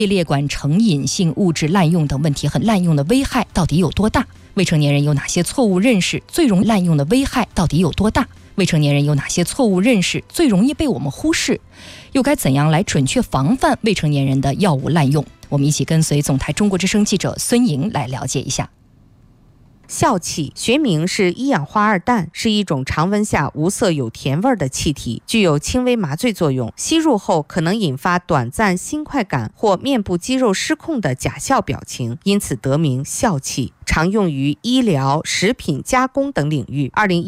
列管成瘾性物质滥用等问题和滥用的危害到底有多大？未成年人有哪些错误认识最容易滥用的危害到底有多大？未成年人有哪些错误认识最容易被我们忽视？又该怎样来准确防范未成年人的药物滥用？我们一起跟随总台中国之声记者孙莹来了解一下。 笑气学名是一氧化二氮，是一种常温下无色有甜味的气体，具有轻微麻醉作用，吸入后可能引发短暂心快感或面部肌肉失控的假笑表情，因此得名笑气，常用于医疗、食品加工等领域。2011